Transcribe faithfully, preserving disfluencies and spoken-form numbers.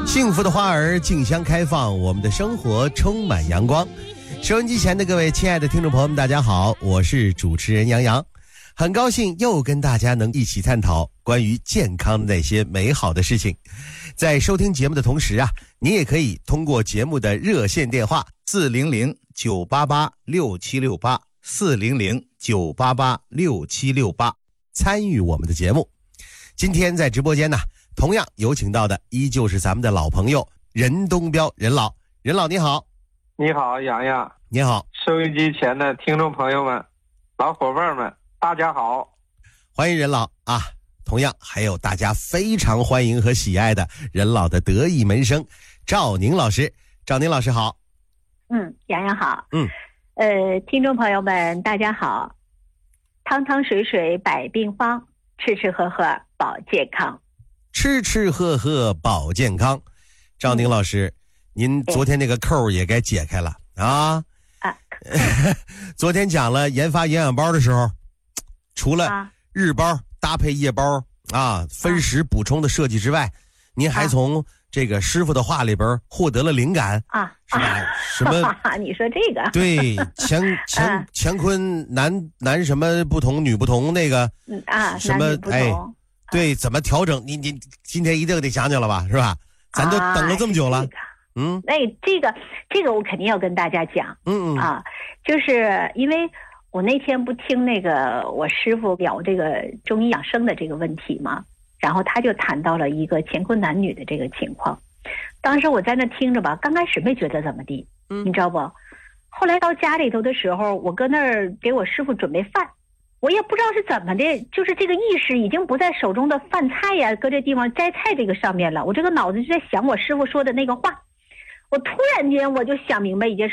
幸福的花儿竞相开放，我们的生活充满阳光。收音机前的各位亲爱的听众朋友们，大家好，我是主持人杨洋，很高兴又跟大家能一起探讨关于健康的那些美好的事情。在收听节目的同时啊，你也可以通过节目的热线电话四零零九八八六七六八四零零九八八六七六八参与我们的节目。今天在直播间呢，同样有请到的依旧是咱们的老朋友任东彪任老。任老你好。 你好，洋洋。 你好， 收音机前的听众朋友们、老伙伴们，大家好， 欢迎任老啊！同样还有大家非常欢迎和喜爱的任老的得意门生赵宁老师。赵宁老师好。 嗯，洋洋好。 嗯， 呃，听众朋友们大家好。汤汤水水百病方，吃吃喝喝保健康。 吃吃喝喝保健康。赵宁老师，您昨天那个扣也该解开了啊！ 啊， 昨天讲了研发营养包的时候，除了日包搭配夜包啊分时补充的设计之外，您还从这个师傅的话里边获得了灵感啊， 是吧？ 啊什么？ 你说这个？ 对，乾乾乾坤男男什么不同女不同那个啊， 什么哎，对，怎么调整？你你今天一定得讲讲了吧，是吧？咱都等了这么久了。嗯， 那这个这个我肯定要跟大家讲， 嗯嗯啊，就是因为我那天不听那个我师傅聊这个中医养生的这个问题嘛，然后他就谈到了一个乾坤男女的这个情况。当时我在那听着吧，刚开始没觉得怎么地，嗯，你知道不？后来到家里头的时候，我搁那儿给我师傅准备饭，我也不知道是怎么的，就是这个意识已经不在手中的饭菜呀，搁这地方摘菜这个上面了，我这个脑子就在想我师傅说的那个话。我突然间我就想明白一件事。